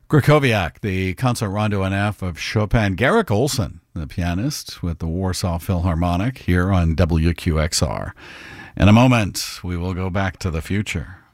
Krakowiak, the Concert Rondo in F of Chopin. Garrick Olson, the pianist with the Warsaw Philharmonic, here on WQXR. In a moment, we will go back to the future.